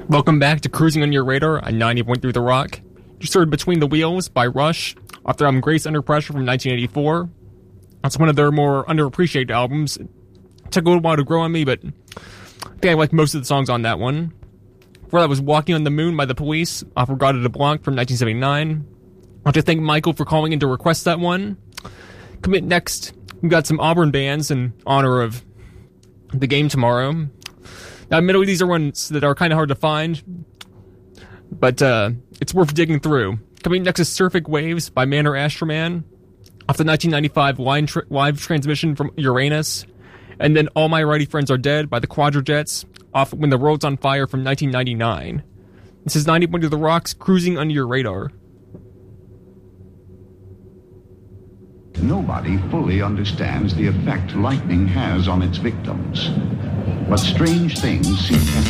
Welcome back to Cruising on Your Radar on 90.3 The Rock. Just heard Between the Wheels by Rush off their album Grace Under Pressure from 1984. That's one of their more underappreciated albums. It took a little while to grow on me, but I think I like most of the songs on that one. Before that was Walking on the Moon by The Police off Regarded de Blanc from 1979. I want to thank Michael for calling in to request that one. Coming next, we've got some Auburn bands in honor of the game tomorrow. Now, admittedly, these are ones that are kind of hard to find, but it's worth digging through. Coming next is Surfic Waves by Manor Astroman off the 1995 live transmission from Uranus, and then All My Righty Friends Are Dead by the Quadrajets off When the World's on Fire from 1999. This is 90.2 The Rock's Cruising Under Your Radar. Nobody fully understands the effect lightning has on its victims. But strange things seem